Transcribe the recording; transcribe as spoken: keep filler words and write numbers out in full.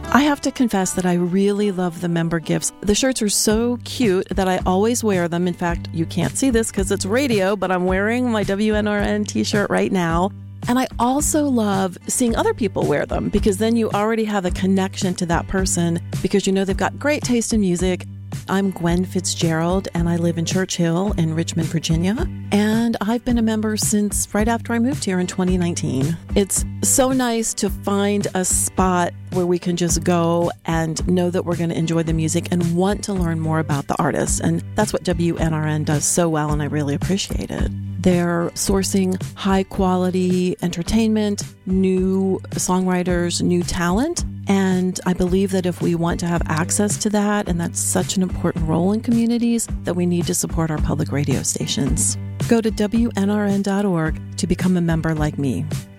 I have to confess that I really love the member gifts. The shirts are so cute that I always wear them. In fact, you can't see this because it's radio, but I'm wearing my W N R N t-shirt right now. And I also love seeing other people wear them because then you already have a connection to that person because you know they've got great taste in music. I'm Gwen Fitzgerald, and I live in Churchill in Richmond, Virginia. And I've been a member since right after I moved here in twenty nineteen. It's so nice to find a spot where we can just go and know that we're going to enjoy the music and want to learn more about the artists. And that's what W N R N does so well, and I really appreciate it. They're sourcing high-quality entertainment, new songwriters, new talent. And I believe that if we want to have access to that, and that's such an important role in communities, that we need to support our public radio stations. Go to W N R N dot org to become a member like me.